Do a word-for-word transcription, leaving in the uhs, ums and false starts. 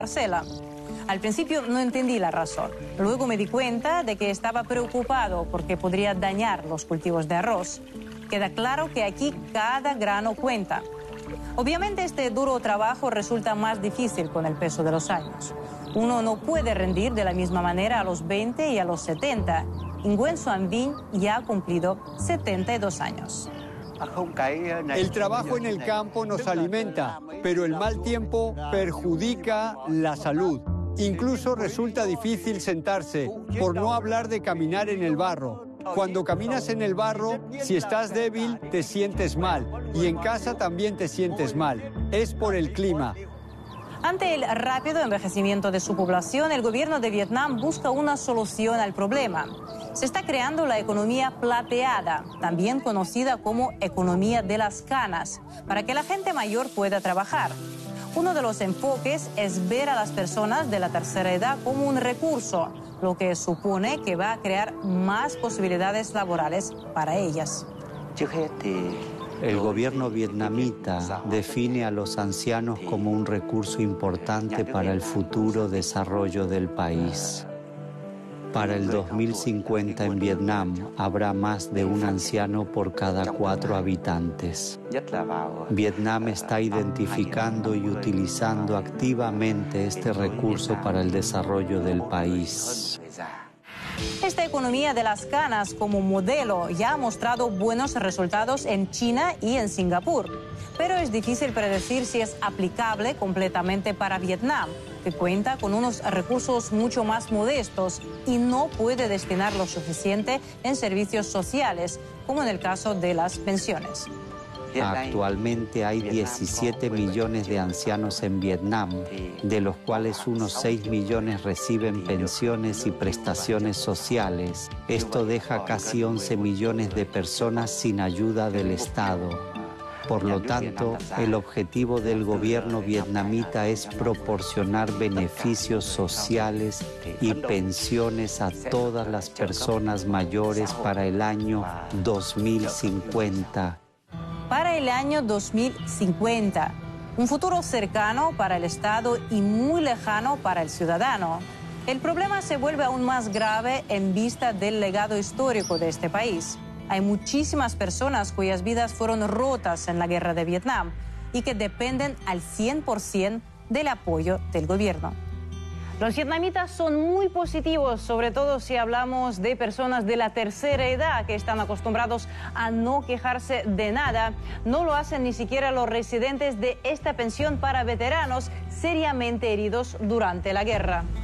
parcela. Al principio no entendí la razón. Luego me di cuenta de que estaba preocupado porque podría dañar los cultivos de arroz. Queda claro que aquí cada grano cuenta. Obviamente este duro trabajo resulta más difícil con el peso de los años. Uno no puede rendir de la misma manera a los veinte y a los setenta. Ingüenso Anvin ya ha cumplido setenta y dos años. El trabajo en el campo nos alimenta, pero el mal tiempo perjudica la salud. Incluso resulta difícil sentarse, por no hablar de caminar en el barro. Cuando caminas en el barro, si estás débil, te sientes mal. Y en casa también te sientes mal. Es por el clima. Ante el rápido envejecimiento de su población, el gobierno de Vietnam busca una solución al problema. Se está creando la economía plateada, también conocida como economía de las canas, para que la gente mayor pueda trabajar. Uno de los enfoques es ver a las personas de la tercera edad como un recurso, lo que supone que va a crear más posibilidades laborales para ellas. El gobierno vietnamita define a los ancianos como un recurso importante para el futuro desarrollo del país. Para el dos mil cincuenta en Vietnam habrá más de un anciano por cada cuatro habitantes. Vietnam está identificando y utilizando activamente este recurso para el desarrollo del país. Esta economía de las canas como modelo ya ha mostrado buenos resultados en China y en Singapur, pero es difícil predecir si es aplicable completamente para Vietnam, que cuenta con unos recursos mucho más modestos y no puede destinar lo suficiente en servicios sociales, como en el caso de las pensiones. Actualmente hay diecisiete millones de ancianos en Vietnam, de los cuales unos seis millones reciben pensiones y prestaciones sociales. Esto deja casi once millones de personas sin ayuda del Estado. Por lo tanto, el objetivo del gobierno vietnamita es proporcionar beneficios sociales y pensiones a todas las personas mayores para el año dos mil cincuenta. Para el año dos mil cincuenta, un futuro cercano para el Estado y muy lejano para el ciudadano. El problema se vuelve aún más grave en vista del legado histórico de este país. Hay muchísimas personas cuyas vidas fueron rotas en la guerra de Vietnam y que dependen al cien por ciento del apoyo del gobierno. Los vietnamitas son muy positivos, sobre todo si hablamos de personas de la tercera edad que están acostumbrados a no quejarse de nada. No lo hacen ni siquiera los residentes de esta pensión para veteranos seriamente heridos durante la guerra.